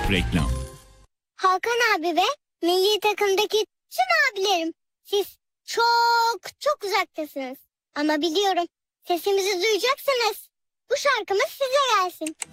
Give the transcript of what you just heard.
Reklam. Hakan abi ve milli takımdaki tüm abilerim, siz çok uzaktasınız. Ama biliyorum, sesimizi duyacaksınız. Bu şarkımız size gelsin.